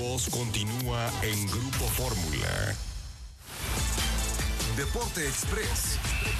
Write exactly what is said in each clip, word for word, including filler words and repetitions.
voz continúa en Grupo Fórmula. Deporte Express.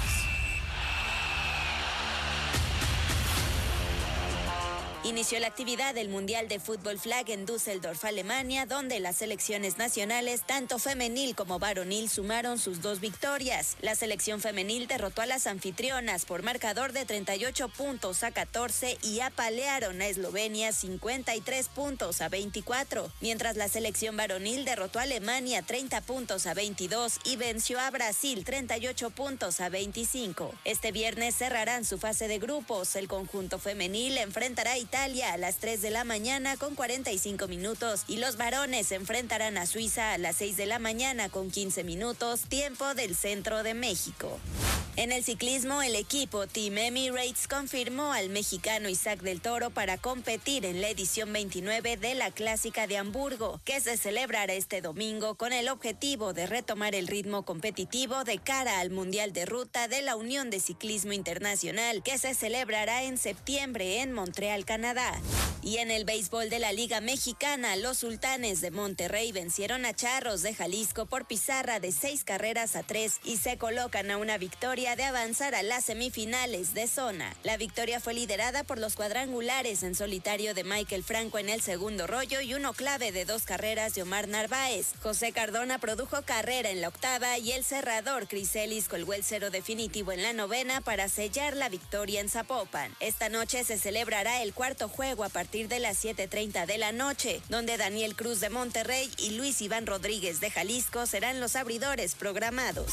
Inició la actividad del Mundial de Fútbol Flag en Düsseldorf, Alemania, donde las selecciones nacionales, tanto femenil como varonil, sumaron sus dos victorias. La selección femenil derrotó a las anfitrionas por marcador de treinta y ocho puntos a catorce y apalearon a Eslovenia cincuenta y tres puntos a veinticuatro, mientras la selección varonil derrotó a Alemania treinta puntos a veintidós y venció a Brasil treinta y ocho puntos a veinticinco. Este viernes cerrarán su fase de grupos. El conjunto femenil enfrentará a Italia Italia a las tres de la mañana con cuarenta y cinco minutos y los varones se enfrentarán a Suiza a las seis de la mañana con quince minutos, tiempo del centro de México. En el ciclismo, el equipo Team Emirates confirmó al mexicano Isaac del Toro para competir en la edición veintinueve de la Clásica de Hamburgo, que se celebrará este domingo con el objetivo de retomar el ritmo competitivo de cara al Mundial de Ruta de la Unión de Ciclismo Internacional, que se celebrará en septiembre en Montreal, Canadá. Y en el béisbol de la Liga Mexicana, los Sultanes de Monterrey vencieron a Charros de Jalisco por pizarra de seis carreras a tres y se colocan a una victoria de avanzar a las semifinales de zona. La victoria fue liderada por los cuadrangulares en solitario de Michael Franco en el segundo rollo y uno clave de dos carreras de Omar Narváez. José Cardona produjo carrera en la octava y el cerrador Chris Ellis colgó el cero definitivo en la novena para sellar la victoria en Zapopan. Esta noche se celebrará el cuarto juego a partir de las siete treinta de la noche, donde Daniel Cruz de Monterrey y Luis Iván Rodríguez de Jalisco serán los abridores programados.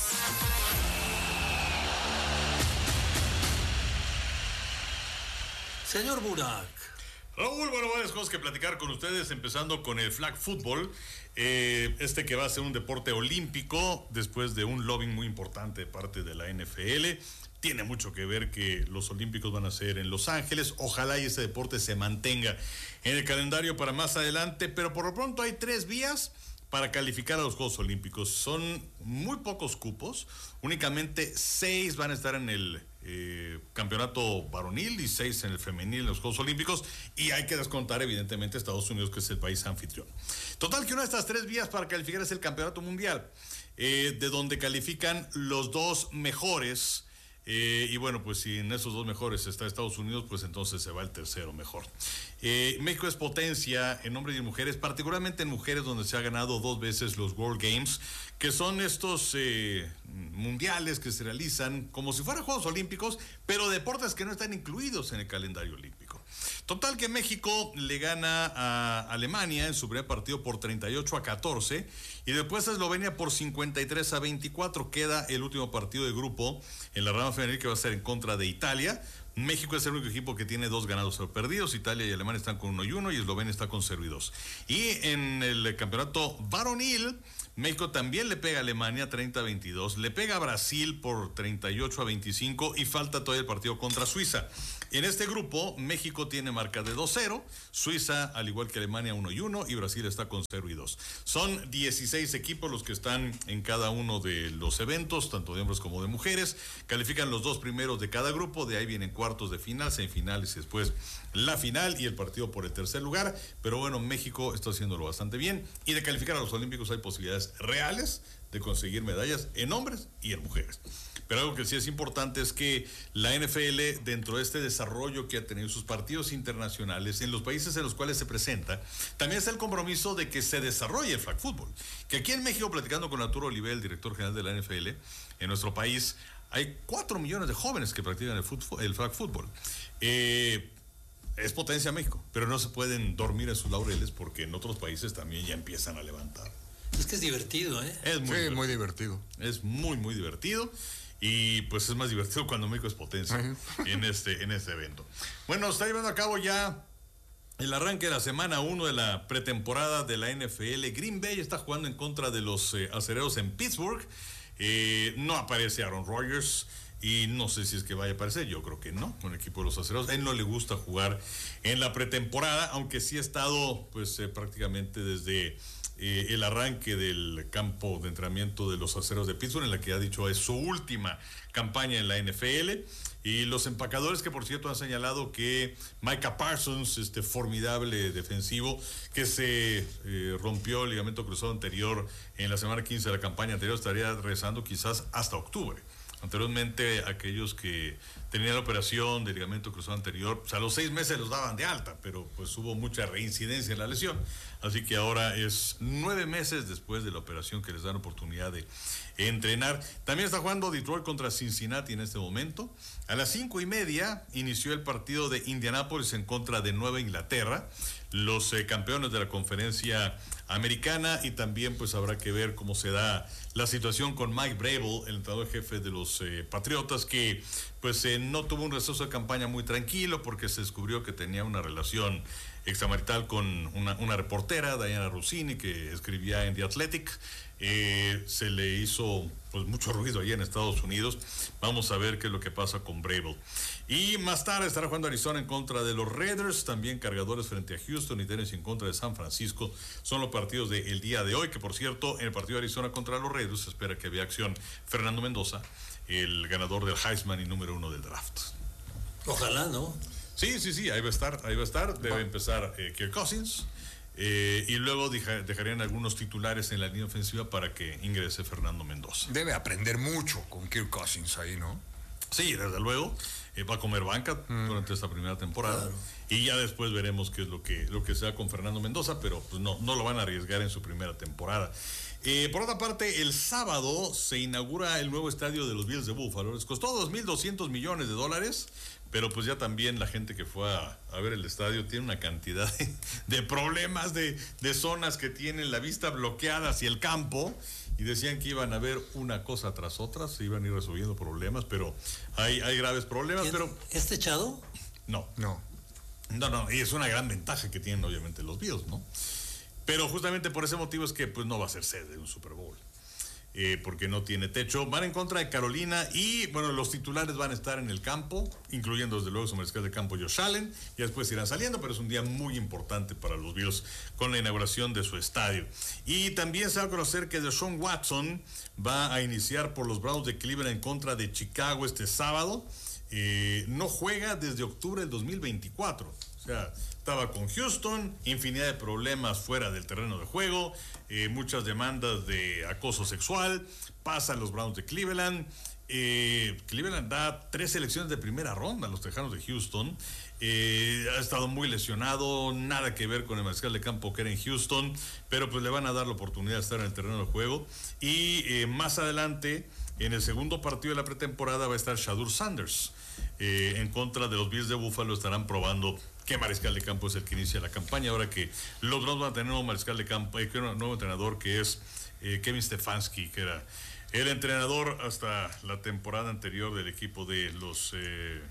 Señor Burak. Raúl, bueno, varias cosas que platicar con ustedes, empezando con el flag football, eh, este que va a ser un deporte olímpico después de un lobbying muy importante de parte de la N F L. Tiene mucho que ver que los olímpicos van a ser en Los Ángeles. Ojalá y ese deporte se mantenga en el calendario para más adelante, pero por lo pronto hay tres vías para calificar a los Juegos Olímpicos. Son muy pocos cupos, únicamente seis van a estar en el eh, campeonato varonil y seis en el femenil en los Juegos Olímpicos, y hay que descontar evidentemente Estados Unidos, que es el país anfitrión. Total, que una de estas tres vías para calificar es el campeonato mundial, eh, de donde califican los dos mejores. Eh, y bueno, pues si en esos dos mejores está Estados Unidos, pues entonces se va el tercero mejor. Eh, México es potencia en hombres y en mujeres, particularmente en mujeres, donde se ha ganado dos veces los World Games, que son estos eh, mundiales que se realizan como si fueran Juegos Olímpicos, pero deportes que no están incluidos en el calendario olímpico. Total, que México le gana a Alemania en su primer partido por treinta y ocho a catorce y después a Eslovenia por cincuenta y tres a veinticuatro. Queda el último partido de grupo en la rama femenil, que va a ser en contra de Italia. México es el único equipo que tiene dos ganados o perdidos. Italia y Alemania están con uno y uno y Eslovenia está con cero y dos. Y en el campeonato varonil, México también le pega a Alemania treinta a veintidós, le pega a Brasil por treinta y ocho a veinticinco y falta todavía el partido contra Suiza. En este grupo, México tiene marca de dos cero, Suiza, al igual que Alemania, uno y uno, y Brasil está con cero y dos. Son dieciséis equipos los que están en cada uno de los eventos, tanto de hombres como de mujeres. Califican los dos primeros de cada grupo, de ahí vienen cuartos de final, semifinales y después la final y el partido por el tercer lugar. Pero bueno, México está haciéndolo bastante bien, y de calificar a los Olímpicos hay posibilidades reales de conseguir medallas en hombres y en mujeres. Pero algo que sí es importante es que la N F L, dentro de este desarrollo que ha tenido sus partidos internacionales en los países en los cuales se presenta, también está el compromiso de que se desarrolle el flag football. Que aquí en México, platicando con Arturo Oliver, el director general de la N F L, en nuestro país hay cuatro millones de jóvenes que practican el, fútbol, el flag football. Eh, es potencia México, pero no se pueden dormir en sus laureles, porque en otros países también ya empiezan a levantar. Es que es divertido, ¿eh? Es muy sí, divertido. muy divertido. Es muy, muy divertido. Y pues es más divertido cuando México es potencia en este, en este evento. Bueno, está llevando a cabo ya el arranque de la semana uno de la pretemporada de la N F L. Green Bay está jugando en contra de los eh, acereros en Pittsburgh. Eh, no aparece Aaron Rodgers. y no sé si es que vaya a aparecer, yo creo que no, con el equipo de los acereros. A él no le gusta jugar en la pretemporada, aunque sí ha estado pues eh, prácticamente desde eh, el arranque del campo de entrenamiento de los acereros de Pittsburgh, en la que ha dicho es su última campaña en la N F L. Y los empacadores, que por cierto han señalado que Micah Parsons, este formidable defensivo que se eh, rompió el ligamento cruzado anterior en la semana quince de la campaña anterior, estaría regresando quizás hasta octubre. Anteriormente, aquellos que tenían la operación de ligamento cruzado anterior, pues a los seis meses los daban de alta, pero pues hubo mucha reincidencia en la lesión. Así que ahora es nueve meses después de la operación que les dan oportunidad de entrenar. También está jugando Detroit contra Cincinnati en este momento. A las cinco y media inició el partido de Indianápolis en contra de Nueva Inglaterra, los eh, campeones de la conferencia americana, y también pues habrá que ver cómo se da la situación con Mike Vrabel, el entrenador jefe de los eh, Patriotas, que pues eh, no tuvo un receso de campaña muy tranquilo porque se descubrió que tenía una relación extramarital con una, una reportera, Diana Russini, que escribía en The Athletic. Eh, se le hizo pues mucho ruido allá en Estados Unidos. Vamos a ver qué es lo que pasa con Vrabel. Y más tarde estará jugando Arizona en contra de los Raiders, también Cargadores frente a Houston y Tennessee en contra de San Francisco. Son los partidos del día de hoy, que por cierto, en el partido de Arizona contra los Raiders se espera que vea acción Fernando Mendoza, el ganador del Heisman y número uno del draft. Ojalá, ¿no? Sí, sí, sí, ahí va a estar, ahí va a estar. Debe va. empezar eh, Kirk Cousins. Eh, y luego deja, dejarían algunos titulares en la línea ofensiva para que ingrese Fernando Mendoza. Debe aprender mucho con Kirk Cousins ahí, ¿no? Sí, desde luego. Eh, va a comer banca mm. durante esta primera temporada. Claro. Y ya después veremos qué es lo que, lo que sea con Fernando Mendoza, pero pues no, no lo van a arriesgar en su primera temporada. Eh, por otra parte, el sábado se inaugura el nuevo estadio de los Bills de Buffalo. Les costó dos mil doscientos millones de dólares. Pero pues ya también la gente que fue a, a ver el estadio tiene una cantidad de, de problemas, de, de zonas que tienen la vista bloqueada hacia el campo, y decían que iban a ver una cosa tras otra, se iban a ir resolviendo problemas, pero hay, hay graves problemas. Pero ¿es techado? No. No. No, no, y es una gran ventaja que tienen obviamente los Bills, ¿no? Pero justamente por ese motivo es que pues no va a ser sede de un Super Bowl. Eh, porque no tiene techo. Van en contra de Carolina y, bueno, los titulares van a estar en el campo, incluyendo desde luego su mariscal de campo Josh Allen, y después irán saliendo, pero es un día muy importante para los Bills con la inauguración de su estadio. Y también se va a conocer que Deshaun Watson va a iniciar por los Browns de Cleveland en contra de Chicago este sábado. Eh, no juega desde octubre del dos mil veinticuatro. O sea, estaba con Houston, infinidad de problemas fuera del terreno de juego, eh, muchas demandas de acoso sexual, pasa a los Browns de Cleveland. Eh, Cleveland da tres selecciones de primera ronda a los Tejanos de Houston. Eh, ha estado muy lesionado, nada que ver con el mariscal de campo que era en Houston, pero pues le van a dar la oportunidad de estar en el terreno de juego. Y eh, más adelante, en el segundo partido de la pretemporada, va a estar Shadur Sanders. Eh, en contra de los Bills de Buffalo estarán probando qué mariscal de campo es el que inicia la campaña, ahora que los Browns van a tener un nuevo mariscal de campo, eh, un nuevo entrenador que es eh, Kevin Stefanski, que era el entrenador hasta la temporada anterior del equipo de los... Eh,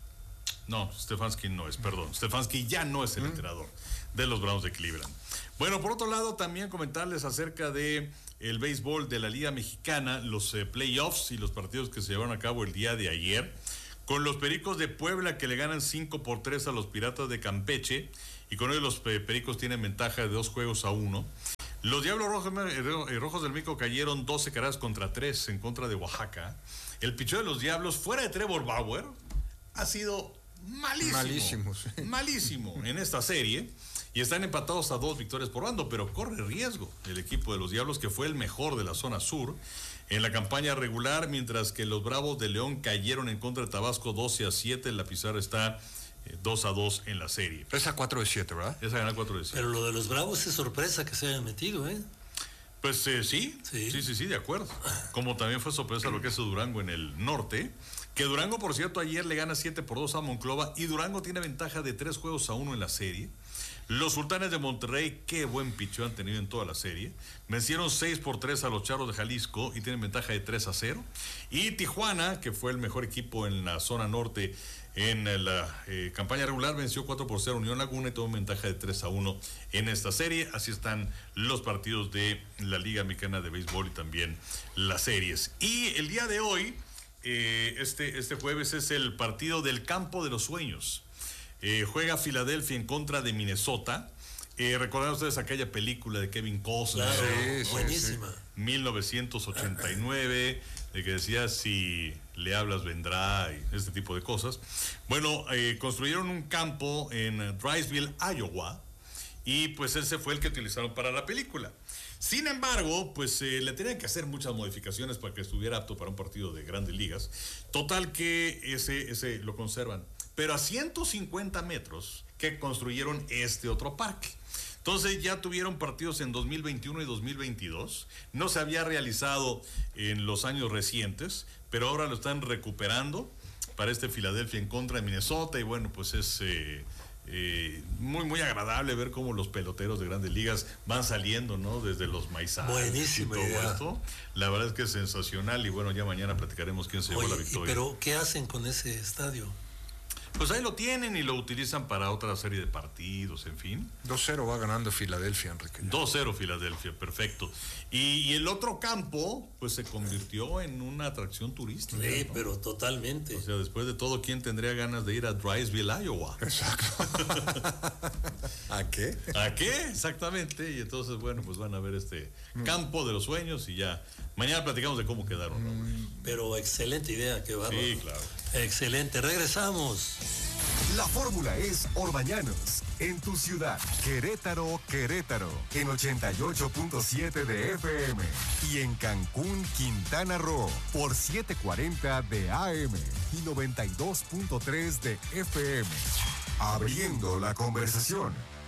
no, Stefanski no es, perdón. Stefanski ya no es el entrenador de los Browns de Cleveland. Bueno, por otro lado, también comentarles acerca de el béisbol de la Liga Mexicana, los eh, playoffs y los partidos que se llevaron a cabo el día de ayer, con los Pericos de Puebla que le ganan cinco por tres a los Piratas de Campeche, y con ellos los Pericos tienen ventaja de dos juegos a uno. Los Diablos Rojos, eh, Rojos del México cayeron doce carreras contra tres en contra de Oaxaca. El picheo de los Diablos, fuera de Trevor Bauer, ha sido malísimo. Malísimo, sí. Malísimo en esta serie. Y están empatados a dos victorias por bando, pero corre riesgo el equipo de los Diablos, que fue el mejor de la zona sur en la campaña regular, mientras que los Bravos de León cayeron en contra de Tabasco doce a siete. La pizarra está eh, dos a dos en la serie. Esa cuatro de siete, ¿verdad? Esa gana cuatro de siete. Pero lo de los Bravos es sorpresa que se hayan metido, ¿eh? Pues eh, sí, sí, sí, sí, sí, de acuerdo. Como también fue sorpresa lo que hace Durango en el norte, que Durango, por cierto, ayer le gana siete por dos a Monclova, y Durango tiene ventaja de tres juegos a uno en la serie. Los Sultanes de Monterrey, qué buen picheo han tenido en toda la serie. Vencieron seis por tres a los Charros de Jalisco y tienen ventaja de tres a cero. Y Tijuana, que fue el mejor equipo en la zona norte en la eh, campaña regular, venció cuatro por cero a Unión Laguna y tuvo ventaja de tres a uno en esta serie. Así están los partidos de la Liga Mexicana de Béisbol y también las series. Y el día de hoy eh, este, este jueves es el partido del Campo de los Sueños. Eh, juega Filadelfia en contra de Minnesota. Eh, ¿Recordarán ustedes aquella película de Kevin Costner? Claro, Sí, sí, buenísima. mil novecientos ochenta y nueve, de que decía si le hablas vendrá y este tipo de cosas. Bueno, eh, construyeron un campo en Drysville, Iowa, y pues ese fue el que utilizaron para la película. Sin embargo, pues eh, le tenían que hacer muchas modificaciones para que estuviera apto para un partido de grandes ligas. Total que ese, ese lo conservan. Pero a ciento cincuenta metros que construyeron este otro parque. Entonces ya tuvieron partidos en dos mil veintiuno y dos mil veintidós. No se había realizado en los años recientes, pero ahora lo están recuperando para este Filadelfia en contra de Minnesota. Y bueno, pues es eh, eh, muy, muy agradable ver cómo los peloteros de grandes ligas van saliendo, ¿no? Desde los maizales. Buenísima y todo idea. esto. La verdad es que es sensacional y bueno, ya mañana platicaremos quién se llevó Oye, la y victoria. pero ¿qué hacen con ese estadio? Pues ahí lo tienen y lo utilizan para otra serie de partidos, en fin. dos cero va ganando Filadelfia, Enrique. dos cero Filadelfia, perfecto. Y, y el otro campo, pues se convirtió en una atracción turística. Sí, ¿no? pero totalmente. O sea, después de todo, ¿quién tendría ganas de ir a Drysville, Iowa? Exacto. ¿A qué? ¿A qué? Exactamente. Y entonces, bueno, pues van a ver este campo de los sueños y ya. Mañana platicamos de cómo quedaron, ¿no? Pero excelente idea, qué bárbaro. Sí, claro. Excelente, regresamos. La fórmula es Orbañanos, en tu ciudad. Querétaro, Querétaro, en ochenta y ocho punto siete de F M. Y en Cancún, Quintana Roo, por setecientos cuarenta de A M y noventa y dos punto tres de F M. Abriendo la conversación.